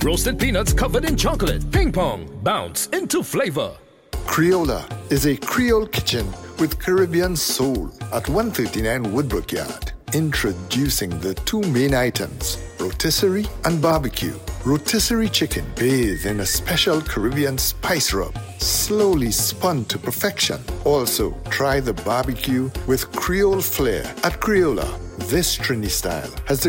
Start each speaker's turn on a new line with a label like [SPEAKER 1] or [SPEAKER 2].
[SPEAKER 1] Roasted peanuts covered in chocolate. Ping pong. Bounce into flavor.
[SPEAKER 2] Criolla is a Creole kitchen with Caribbean soul at 139 Woodbrook Yard. Introducing the two main items, rotisserie and barbecue. Rotisserie chicken bathed in a special Caribbean spice rub, slowly spun to perfection. Also, try the barbecue with Creole flair at Criolla. This Trini style has the